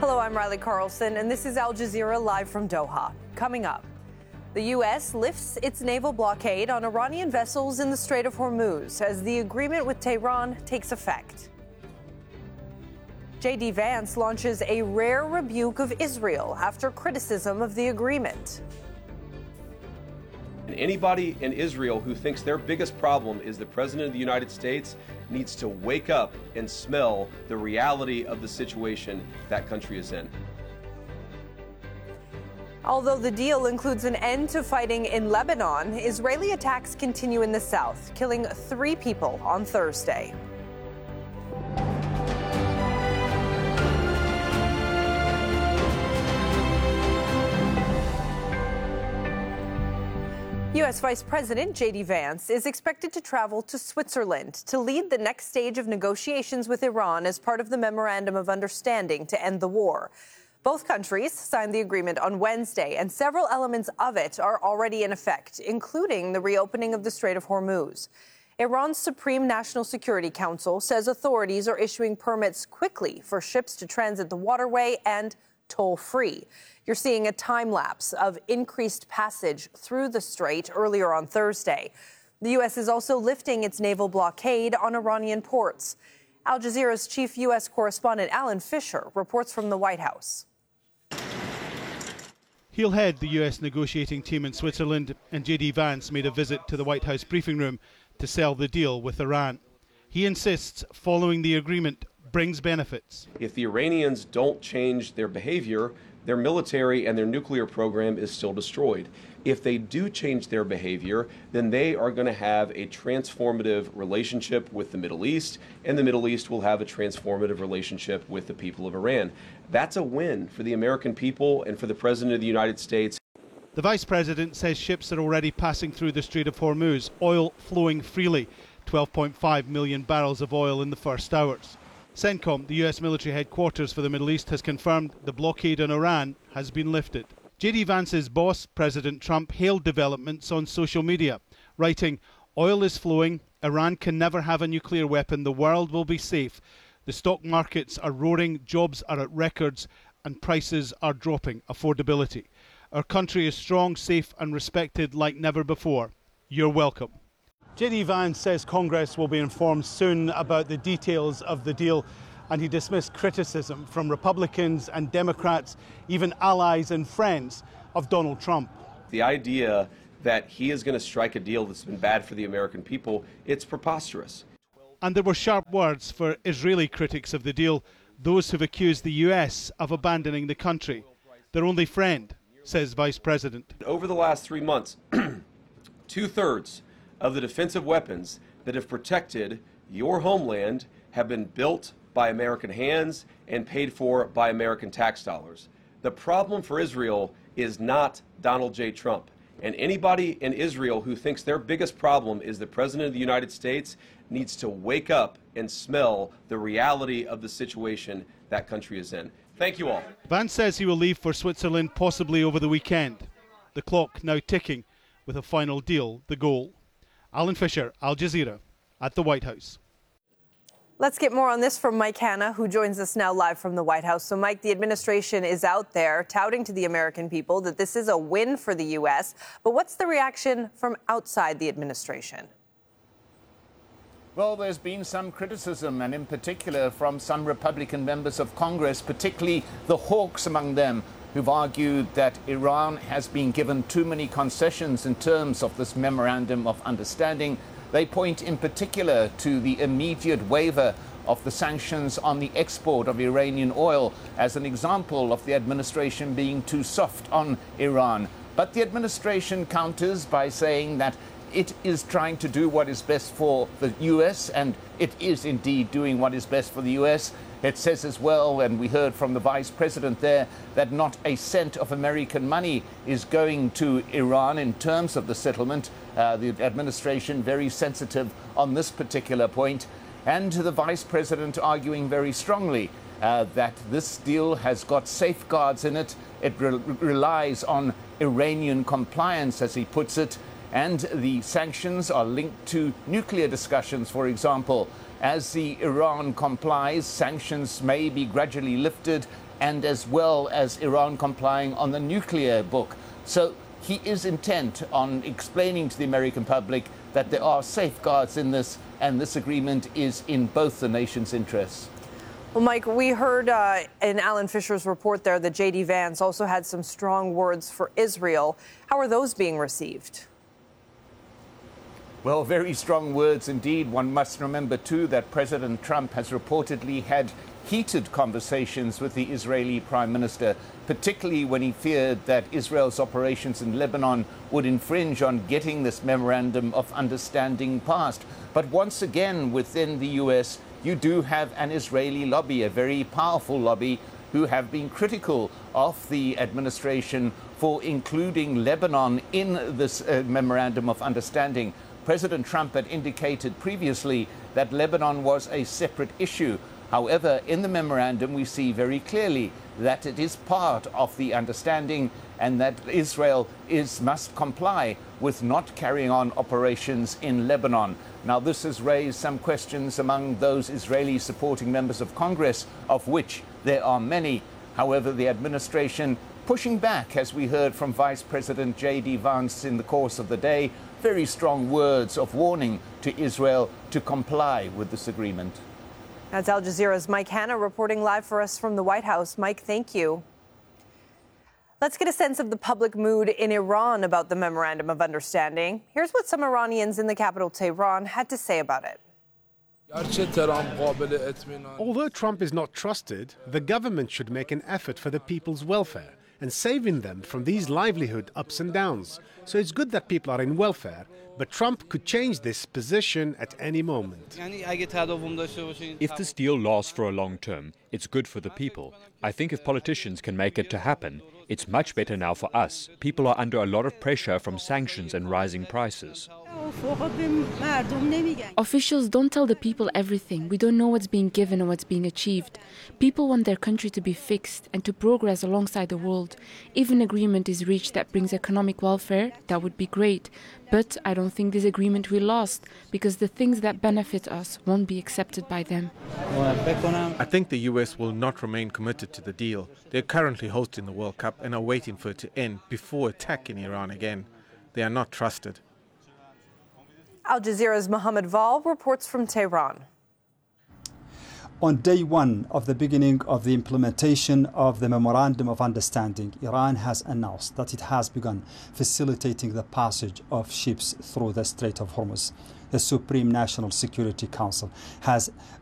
Hello, I'm Riley Carlson, and this is Al Jazeera live from Doha. Coming up, the U.S. lifts its naval blockade on Iranian vessels in the Strait of Hormuz as the agreement with Tehran takes effect. J.D. Vance launches a rare rebuke of Israel after criticism of the agreement. And anybody in Israel who thinks their biggest problem is the President of the United States needs to wake up and smell the reality of the situation that country is in. Although the deal includes an end to fighting in Lebanon, Israeli attacks continue in the south, killing 3 people on Thursday. U.S. Vice President J.D. Vance is expected to travel to Switzerland to lead the next stage of negotiations with Iran as part of the Memorandum of Understanding to end the war. Both countries signed the agreement on Wednesday, and several elements of it are already in effect, including the reopening of the Strait of Hormuz. Iran's Supreme National Security Council says authorities are issuing permits quickly for ships to transit the waterway and toll-free. You're seeing a time lapse of increased passage through the strait earlier on Thursday. The U.S. is also lifting its naval blockade on Iranian ports. Al Jazeera's chief U.S. correspondent Alan Fisher reports from the White House. He'll head the U.S. negotiating team in Switzerland, and J.D. Vance made a visit to the White House briefing room to sell the deal with Iran. He insists following the agreement brings benefits. If the Iranians don't change their behavior, their military and their nuclear program is still destroyed. If they do change their behavior, then they are going to have a transformative relationship with the Middle East, and the Middle East will have a transformative relationship with the people of Iran. That's a win for the American people and for the President of the United States. The Vice President says ships are already passing through the Strait of Hormuz, oil flowing freely, 12.5 million barrels of oil in the first hours. CENTCOM, the US military headquarters for the Middle East, has confirmed the blockade on Iran has been lifted. J.D. Vance's boss, President Trump, hailed developments on social media, writing, "Oil is flowing, Iran can never have a nuclear weapon, the world will be safe. The stock markets are roaring, jobs are at records, and prices are dropping, affordability. Our country is strong, safe and respected like never before. You're welcome." J.D. Vance says Congress will be informed soon about the details of the deal, and he dismissed criticism from Republicans and Democrats, even allies and friends of Donald Trump. The idea that he is going to strike a deal that's been bad for the American people, it's preposterous. And there were sharp words for Israeli critics of the deal, those who've accused the US of abandoning the country, their only friend, says Vice President. Over the last 3 months, 2/3 of the defensive weapons that have protected your homeland have been built by American hands and paid for by American tax dollars. The problem for Israel is not Donald J. Trump. And anybody in Israel who thinks their biggest problem is the President of the United States needs to wake up and smell the reality of the situation that country is in. Thank you all. Vance says he will leave for Switzerland possibly over the weekend. The clock now ticking with a final deal the goal. Alan Fisher, Al Jazeera, at the White House. Let's get more on this from Mike Hanna, who joins us now live from the White House. So, Mike, the administration is out there touting to the American people that this is a win for the U.S. But what's the reaction from outside the administration? Well, there's been some criticism, and in particular from some Republican members of Congress, particularly the hawks among them, who've argued that Iran has been given too many concessions in terms of this memorandum of understanding. They point in particular to the immediate waiver of the sanctions on the export of Iranian oil as an example of the administration being too soft on Iran. But the administration counters by saying that it is trying to do what is best for the U.S., and it is indeed doing what is best for the U.S. It says as well, and we heard from the Vice President there, that not a cent of American money is going to Iran in terms of the settlement. The administration very sensitive on this particular point. And the Vice President arguing very strongly that this deal has got safeguards in it. It relies on Iranian compliance, as he puts it. And the sanctions are linked to nuclear discussions, for example. As the Iran complies, sanctions may be gradually lifted and as well as Iran complying on the nuclear book. So he is intent on explaining to the American public that there are safeguards in this, and this agreement is in both the nations' interests. Well, Mike, we heard in Alan Fisher's report there that J.D. Vance also had some strong words for Israel. How are those being received? Well, very strong words indeed. One must remember, too, that President Trump has reportedly had heated conversations with the Israeli Prime Minister, particularly when he feared that Israel's operations in Lebanon would infringe on getting this memorandum of understanding passed. But once again, within the U.S., you do have an Israeli lobby, a very powerful lobby, who have been critical of the administration for including Lebanon in this memorandum of understanding. President Trump had indicated previously that Lebanon was a separate issue. However, in the memorandum, we see very clearly that it is part of the understanding and that Israel must comply with not carrying on operations in Lebanon. Now, this has raised some questions among those Israeli supporting members of Congress, of which there are many. However, the administration pushing back, as we heard from Vice President J.D. Vance in the course of the day, very strong words of warning to Israel to comply with this agreement. That's Al Jazeera's Mike Hanna reporting live for us from the White House. Mike, thank you. Let's get a sense of the public mood in Iran about the Memorandum of Understanding. Here's what some Iranians in the capital, Tehran, had to say about it. Although Trump is not trusted, the government should make an effort for the people's welfare and saving them from these livelihood ups and downs. So it's good that people are in welfare, but Trump could change this position at any moment. If this deal lasts for a long term, it's good for the people. I think if politicians can make it to happen, it's much better now for us. People are under a lot of pressure from sanctions and rising prices. Officials don't tell the people everything. We don't know what's being given or what's being achieved. People want their country to be fixed and to progress alongside the world. If an agreement is reached that brings economic welfare, that would be great. But I don't think this agreement will last, because the things that benefit us won't be accepted by them. I think the US will not remain committed to the deal. They're currently hosting the World Cup and are waiting for it to end before attacking Iran again. They are not trusted. Al Jazeera's Mohammed Val reports from Tehran. On day one of the beginning of the implementation of the Memorandum of Understanding, Iran has announced that it has begun facilitating the passage of ships through the Strait of Hormuz. The Supreme National Security Council has